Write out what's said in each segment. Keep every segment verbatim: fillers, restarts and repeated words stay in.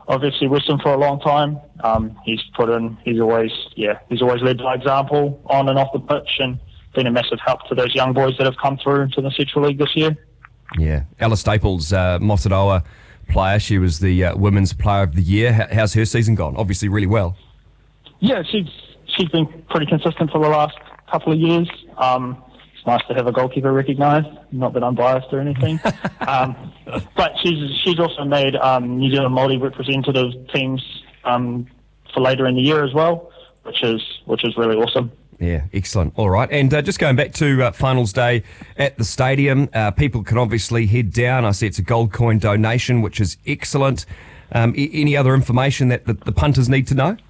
of F C Western for a long time. Um, he's put in, he's always, yeah, he's always led by example on and off the pitch, and been a massive help to those young boys that have come through to the Central League this year. Yeah, Ella Staples, uh, Motoroa player. She was the uh, Women's Player of the Year. How, how's her season gone? Obviously really well. Yeah, she's she's been pretty consistent for the last couple of years. Um, it's nice to have a goalkeeper recognised. Not that I'm biased or anything. um, but she's she's also made um, New Zealand Māori representative teams um, for later in the year as well, which is which is really awesome. Yeah, excellent. All right. And uh, just going back to uh, finals day at the stadium, uh, people can obviously head down. I see it's a gold coin donation, which is excellent. Um, I- any other information that the, the punters need to know?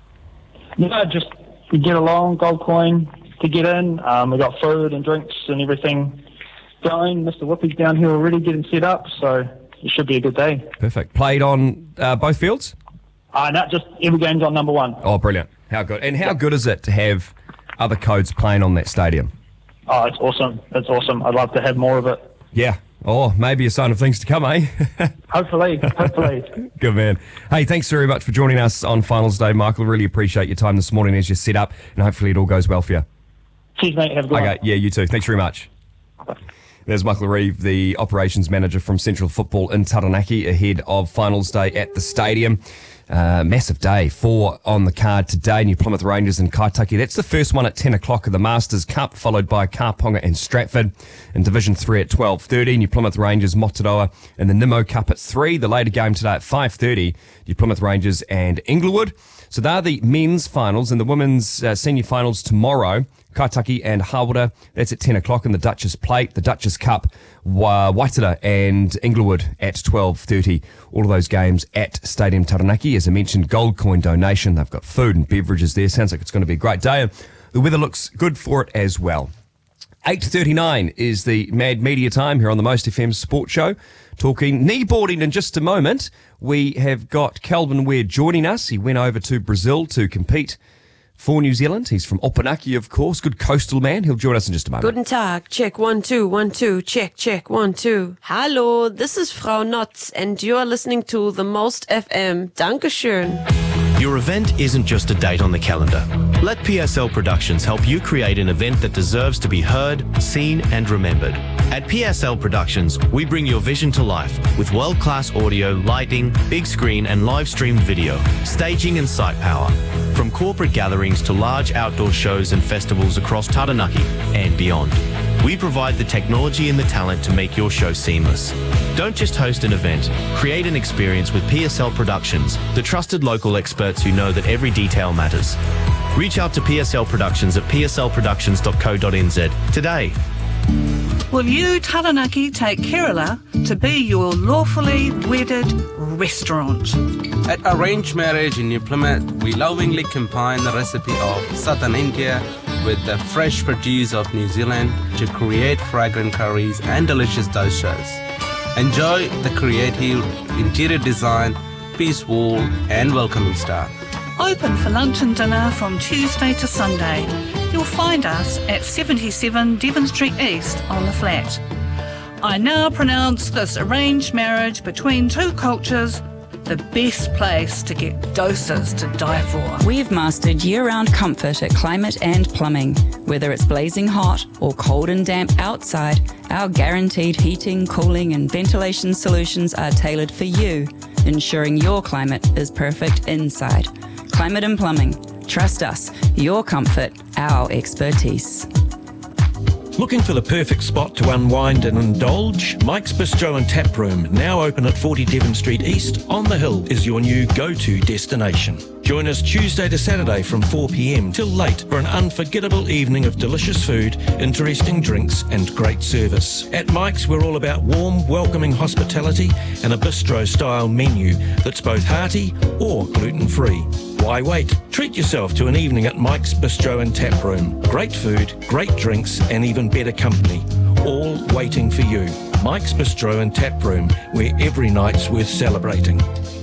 No, just you get along, gold coin to get in. Um, we've got food and drinks and everything going. Mister Whippy's down here already getting set up, so it should be a good day. Perfect. Played on uh, both fields? Uh, no, just every game's on number one. Oh, brilliant. How good. And how yeah. good is it to have other codes playing on that stadium? Oh, it's awesome. It's awesome. I'd love to have more of it. Yeah. Oh, maybe a sign of things to come, eh? hopefully, hopefully. Good man. Hey, thanks very much for joining us on Finals Day, Michael. Really appreciate your time this morning as you set up, and hopefully it all goes well for you. Cheers, mate. Have a good okay, one. Yeah, you too. Thanks very much. Bye. There's Michael Reeve, the operations manager from Central Football in Taranaki, ahead of Finals Day at the stadium. Uh, massive day, four on the card today. New Plymouth Rangers and Kaitaki. That's the first one at ten o'clock of the Masters Cup, followed by Kāponga and Stratford. In Division three at twelve thirty, New Plymouth Rangers, Motoroa, and the Nimmo Cup at three. The later game today at five thirty, New Plymouth Rangers and Inglewood. So they're the men's finals, and the women's uh, senior finals tomorrow. Kaitaki and Hawera, that's at ten o'clock in the Duchess Plate. The Duchess Cup, Wa- Waitara and Inglewood at twelve thirty. All of those games at Stadium Taranaki. As I mentioned, gold coin donation. They've got food and beverages there. Sounds like it's going to be a great day. And the weather looks good for it as well. eight thirty-nine is the Mad Media time here on the Most F M Sports Show. Talking kneeboarding in just a moment. We have got Calvin Ware joining us. He went over to Brazil to compete for New Zealand. He's from Opunake, of course. Good coastal man. He'll join us in just a moment. Guten Tag. Check one, two, one, two. Check, check, one, two. Hallo, this is Frau Notz, and you are listening to the Most F M. Dankeschön. Your event isn't just a date on the calendar. Let P S L Productions help you create an event that deserves to be heard, seen, and remembered. At P S L Productions, we bring your vision to life with world-class audio, lighting, big screen, and live-streamed video, staging and site power. From corporate gatherings to large outdoor shows and festivals across Taranaki and beyond. We provide the technology and the talent to make your show seamless. Don't just host an event, create an experience with P S L Productions, the trusted local experts who know that every detail matters. Reach out to P S L Productions at p s l productions dot co dot n z today. Will you, Taranaki, take Kerala to be your lawfully wedded restaurant? At Arranged Marriage in New Plymouth, we lovingly combine the recipe of southern India with the fresh produce of New Zealand to create fragrant curries and delicious doshas. Enjoy the creative interior design, peaceful and welcoming staff. Open for lunch and dinner from Tuesday to Sunday. You'll find us at seventy-seven Devon Street East on the flat. I now pronounce this arranged marriage between two cultures the best place to get doses to die for. We've mastered year-round comfort at Climate and Plumbing. Whether it's blazing hot or cold and damp outside, our guaranteed heating, cooling and ventilation solutions are tailored for you, ensuring your climate is perfect inside. Climate and Plumbing. Trust us. Your comfort, our expertise. Looking for the perfect spot to unwind and indulge? Mike's Bistro and Tap Room, now open at forty Devon Street East, on the hill, is your new go-to destination. Join us Tuesday to Saturday from four p m till late for an unforgettable evening of delicious food, interesting drinks and great service. At Mike's, we're all about warm, welcoming hospitality and a bistro-style menu that's both hearty or gluten-free. Why wait? Treat yourself to an evening at Mike's Bistro and Tap Room. Great food, great drinks and even better company. All waiting for you. Mike's Bistro and Tap Room, where every night's worth celebrating.